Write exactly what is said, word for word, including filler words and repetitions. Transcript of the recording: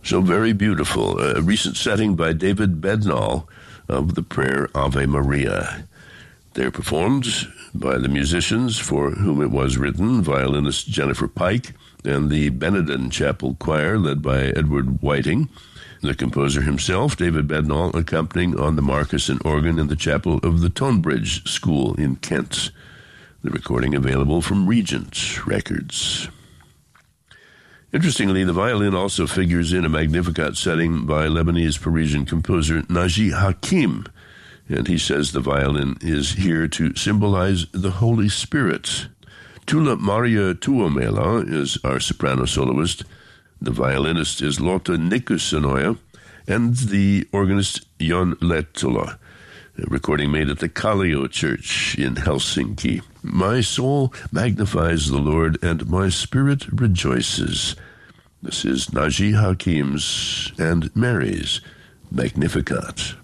So very beautiful. A recent setting by David Bednall of the prayer Ave Maria. They're performed by the musicians for whom it was written, violinist Jennifer Pike, and the Benedon Chapel Choir led by Edward Whiting. The composer himself, David Bednall, accompanying on the Marcus organ in the chapel of the Tonebridge School in Kent. The recording available from Regent Records. Interestingly, the violin also figures in a Magnificat setting by Lebanese Parisian composer Naji Hakim, and he says the violin is here to symbolize the Holy Spirit. Tula Maria Tuomela is our soprano soloist. The violinist is Lotta Nikusanoja, and the organist Jon Lehtola. A recording made at the Kallio Church in Helsinki. My soul magnifies the Lord, and my spirit rejoices. This is Naji Hakim's and Mary's Magnificat.